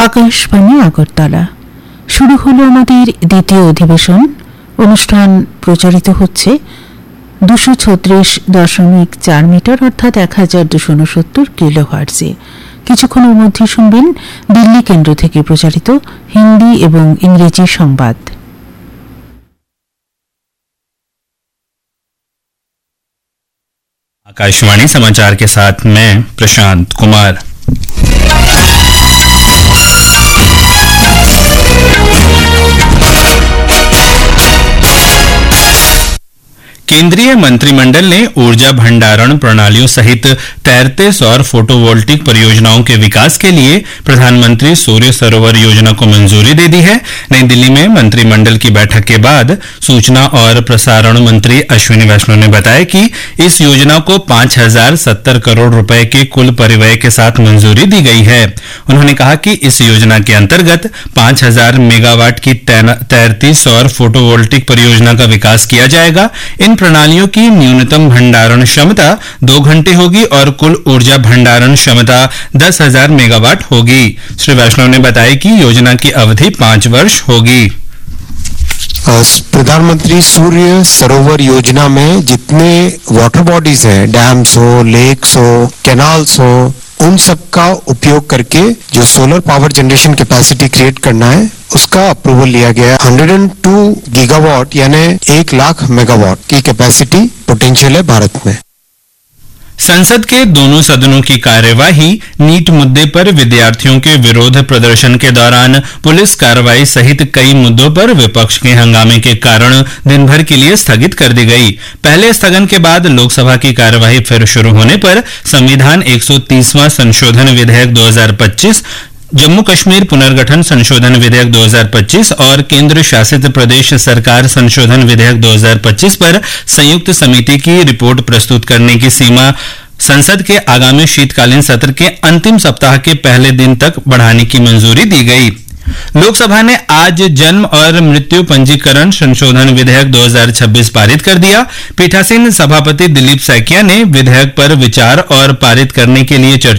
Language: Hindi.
আকাশবাণী আগরতলা। শুরু হলো আমাদের দ্বিতীয় অধিবেশন। অনুষ্ঠান প্রচারিত হচ্ছে 236.4 মিটার অর্থাৎ 1269 কিলোহার্টজে। কিছুক্ষণের মধ্যে শুনবেন দিল্লি কেন্দ্র থেকে প্রচারিত হিন্দি এবং ইংরেজি সংবাদ। आकाशवाणी समाचार के साथ मैं प्रशांत कुमार। केंद्रीय मंत्रिमंडल ने ऊर्जा भंडारण प्रणालियों सहित तैरते सौर फोटोवोल्टिक परियोजनाओं के विकास के लिए प्रधानमंत्री सूर्य सरोवर योजना को मंजूरी दे दी है। नई दिल्ली में मंत्रिमंडल की बैठक के बाद सूचना और प्रसारण मंत्री अश्विनी वैष्णव ने बताया कि इस योजना को 5070 करोड़ रुपए के कुल परिव्यय के साथ मंजूरी दी गई है। उन्होंने कहा कि इस योजना के अंतर्गत 5000 मेगावाट की तैरती सौर फोटोवोल्टिक परियोजना का विकास किया जाएगा। इन प्रणालियों की न्यूनतम भंडारण क्षमता 2 घंटे होगी और कुल ऊर्जा भंडारण क्षमता 10,000 मेगावाट होगी। श्री वैष्णव ने बताया कि योजना की अवधि 5 वर्ष होगी। प्रधानमंत्री सूर्य सरोवर योजना में जितने वाटर बॉडीज हैं, डैम्स हो, लेक्स हो, कैनाल्स हो, उन सब का उपयोग करके जो solar power generation capacity create करना है उसका अप्रूवल लिया गया है। 102 गीगावाट यानी 1 लाख मेगावाट की कैपेसिटी पोटेंशियल है भारत में। संसद के दोनों सदनों की कार्यवाही नीट मुद्दे पर विद्यार्थियों के विरोध प्रदर्शन के दौरान पुलिस कार्रवाई सहित कई मुद्दों पर विपक्ष के हंगामे के कारण दिन भर के लिए स्थगित कर दी गई। पहले स्थगन के बाद लोकसभा की कार्यवाही फिर शुरू होने पर संविधान 130वां संशोधन विधेयक 2025, जम्मू कश्मीर पुनर्गठन संशोधन विधेयक 2025 और केंद्र शासित प्रदेश सरकार संशोधन विधेयक 2025 पर संयुक्त समिति की रिपोर्ट प्रस्तुत करने की सीमा संसद के आगामी शीतकालीन सत्र के अंतिम सप्ताह के पहले दिन तक बढ़ाने की मंजूरी दी गई। लोकसभा ने आज जन्म और मृत्यु पंजीकरण संशोधन विधेयक 2026 पारित कर दिया। पीठासीन सभापति दिलीप सैकिया ने विधेयक पर विचार और पारित करने के लिए चर्चा